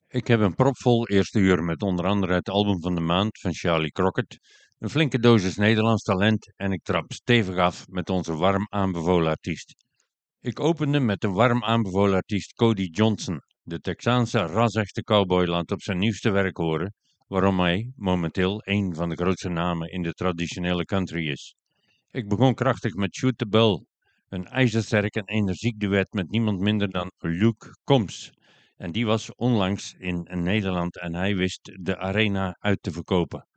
Ik heb een propvol eerste uur met onder andere het album van de maand van Charlie Crockett, een flinke dosis Nederlands talent en ik trap stevig af met onze warm aanbevolen artiest. Ik opende met de warm aanbevolen artiest Cody Johnson. De Texaanse ras-echte cowboy laat op zijn nieuwste werk horen waarom hij momenteel een van de grootste namen in de traditionele country is. Ik begon krachtig met Shoot the Bell, een ijzersterk en energiek duet met niemand minder dan Luke Combs. En die was onlangs in Nederland en hij wist de arena uit te verkopen.